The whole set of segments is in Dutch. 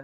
liefde.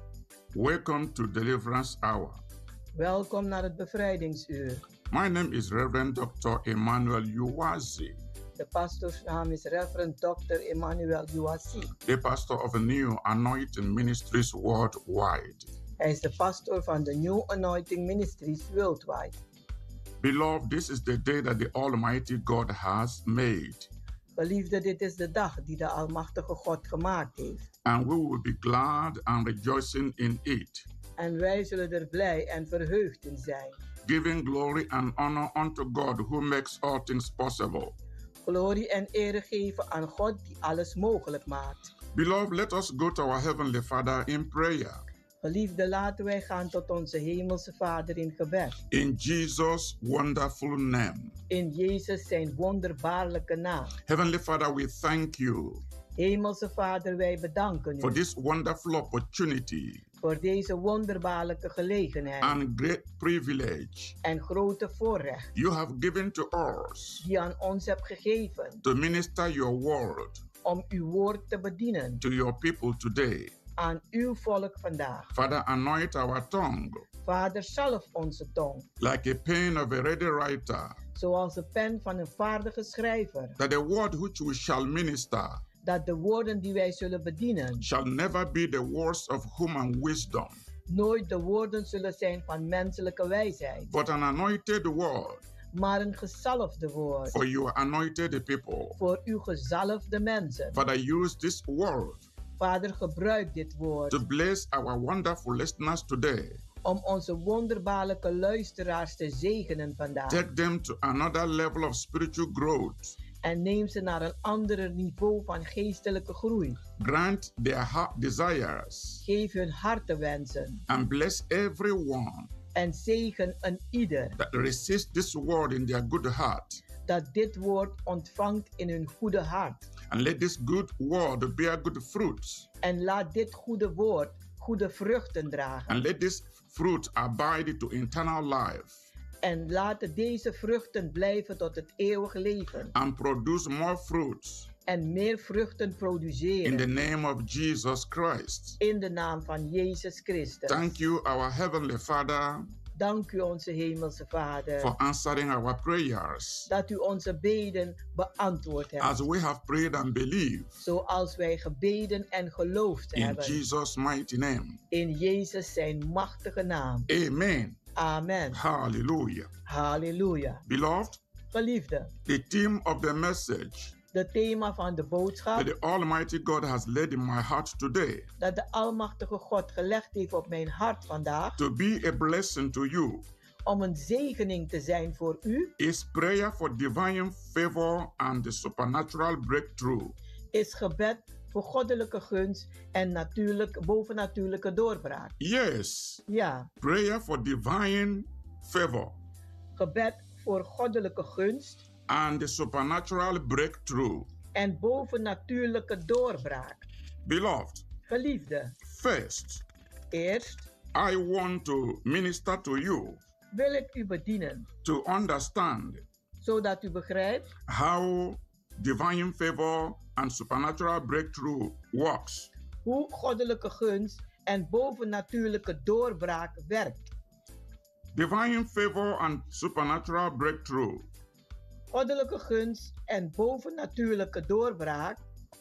Welcome to Deliverance Hour. Welkom naar het bevrijdingsuur. My name is Reverend Dr. Emmanuel Uwazi, De pastoorsnaam is Reverend Dr. Emmanuel Uwazi. the pastor of the New Anointing Ministries worldwide. Hij is de pastor van de New Anointing Ministries Worldwide. Beloved, this is the day that the Almighty God has made, Geliefde, dit is de dag die de Almachtige God gemaakt heeft. and we will be glad and rejoicing in it, En wij zullen er blij en verheugd in zijn. giving glory and honor unto God who makes all things possible. Glorie en ere geven aan God die alles mogelijk maakt. Beloved, let us go to our Heavenly Father in prayer. Geliefde, laten wij gaan tot onze Hemelse Vader in gebed. In Jesus' wonderful name. In Jezus zijn wonderbaarlijke naam. Heavenly Father, we thank you Hemelse Vader, wij bedanken for u this wonderful opportunity voor deze wonderbaarlijke gelegenheid and great privilege en grote voorrecht you have given to us die aan ons hebt gegeven to minister your word om uw woord te bedienen to your people today. aan uw volk vandaag. Father, anoint our tongue Vader, zalf onze tong, like a pen of a ready writer, zoals de pen van een vaardige schrijver, that the word which we shall minister dat de woorden die wij zullen bedienen shall never be the words of human wisdom, nooit de woorden zullen zijn van menselijke wijsheid, but an anointed word maar een gezalfde woord for your anointed people. voor uw gezalfde mensen. Father, use this word Vader, gebruik dit woord to bless our wonderful listeners today. om onze wonderbaarlijke luisteraars te zegenen vandaag. Take them to another level of spiritual growth. En neem ze naar een ander niveau van geestelijke groei. Grant their heart desires Geef hun hartenwensen. and bless everyone En zegen een ieder that receives this word in their good heart. dat dit woord ontvangt in hun goede hart. And let this good word bear good fruits. En laat dit goede woord goede vruchten dragen. And let this fruit abide to eternal life En laten deze vruchten blijven tot het eeuwige leven. and produce more fruits En meer vruchten in the produceren. name of Jesus Christ. In de naam van Jezus Christus. Thank you, our Heavenly Father, Dank u, onze Hemelse Vader, for answering our prayers dat u onze beden beantwoord hebt. as we have prayed and believed. Zoals wij gebeden en geloofd In hebben. Jesus' mighty name. In Jezus zijn machtige naam. Amen. Amen. Hallelujah. Halleluja. Beloved, Geliefde, the theme of the message de thema van de boodschap that the Almighty God has laid in my heart today dat de Almachtige God gelegd heeft op mijn hart vandaag, to be a blessing to you om een zegening te zijn voor u, is prayer for divine favor and the supernatural breakthrough. is gebed voor goddelijke gunst en bovennatuurlijke doorbraak. Yes, Ja, prayer for divine favor gebed voor goddelijke gunst and the supernatural breakthrough. en bovennatuurlijke doorbraak. Beloved, Geliefde, first, eerst I want to minister to you wil ik u bedienen, to understand zodat u begrijpt how divine favor and supernatural breakthrough works. hoe goddelijke gunst en bovennatuurlijke doorbraak werkt. Divine favor and supernatural breakthrough Goddelijke gunst en bovennatuurlijke doorbraak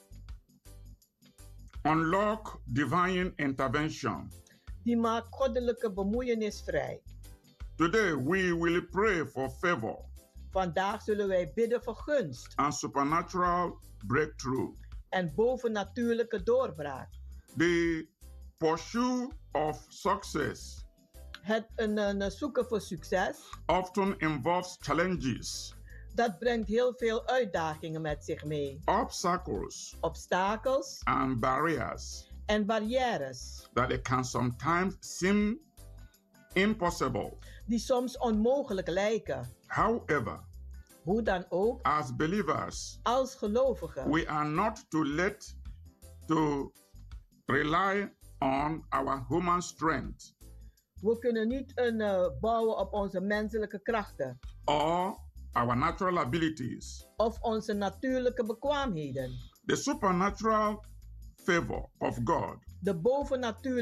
unlock divine intervention. die maakt goddelijke bemoeienis vrij. Today we will pray for favor Vandaag zullen wij bidden voor gunst and supernatural breakthrough. en bovennatuurlijke doorbraak. The pursuit of success Het zoeken voor succes, often involves challenges, dat brengt heel veel uitdagingen met zich mee. obstacles, Obstakels and barriers en barrières that it can sometimes seem impossible. die soms onmogelijk lijken. However, Hoe dan ook, as believers, als gelovigen we are not to rely on our human strength we kunnen niet bouwen op onze menselijke krachten or our natural abilities. of onze natuurlijke bekwaamheden. The supernatural favor of God De bovennatuurlijke